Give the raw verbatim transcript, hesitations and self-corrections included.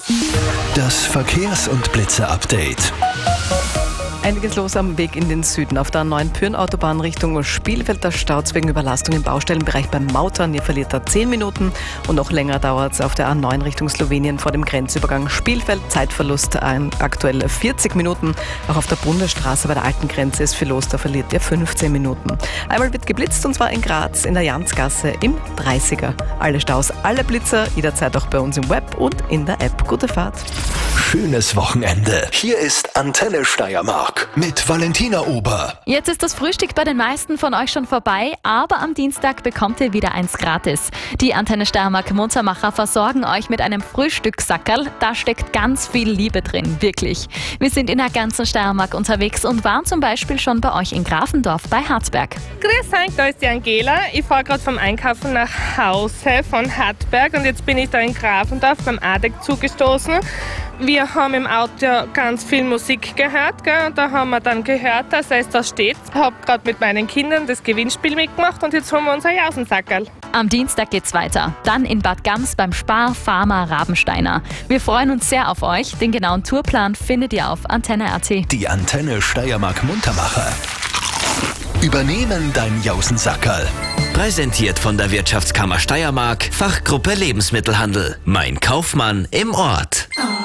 Das Verkehrs- und Blitzer-Update. Einiges los am Weg in den Süden. Auf der neuen Pyhrn-Autobahn Richtung Spielfeld, da staut wegen Überlastung im Baustellenbereich beim Mautern. Ihr verliert da zehn Minuten und noch länger dauert es auf der A neun Richtung Slowenien vor dem Grenzübergang Spielfeld. Zeitverlust ein, aktuell vierzig Minuten. Auch auf der Bundesstraße bei der alten Grenze ist viel los, da verliert ihr fünfzehn Minuten. Einmal wird geblitzt und zwar in Graz in der Jansgasse im dreißiger. Alle Staus, alle Blitzer, jederzeit auch bei uns im Web und in der App. Gute Fahrt. Schönes Wochenende. Hier ist Antenne Steiermark mit Valentina Ober. Jetzt ist das Frühstück bei den meisten von euch schon vorbei, aber am Dienstag bekommt ihr wieder eins gratis. Die Antenne Steiermark Munzermacher versorgen euch mit einem Frühstückssackerl. Da steckt ganz viel Liebe drin, wirklich. Wir sind in der ganzen Steiermark unterwegs und waren zum Beispiel schon bei euch in Grafendorf bei Harzberg. Grüß euch, da ist die Angela. Ich fahre gerade vom Einkaufen nach Hause von Hartberg und jetzt bin ich da in Grafendorf beim A D E C zugestoßen. Wir haben im Auto ganz viel Musik gehört, gell? Und da haben wir dann gehört, dass es da steht. Ich habe gerade mit meinen Kindern das Gewinnspiel mitgemacht und jetzt holen wir unser Jausensackerl. Am Dienstag geht's weiter. Dann in Bad Gams beim Spar Pharma Rabensteiner. Wir freuen uns sehr auf euch. Den genauen Tourplan findet ihr auf antenne punkt a t. Die Antenne Steiermark Muntermacher übernehmen dein Jausensackerl. Präsentiert von der Wirtschaftskammer Steiermark, Fachgruppe Lebensmittelhandel. Mein Kaufmann im Ort.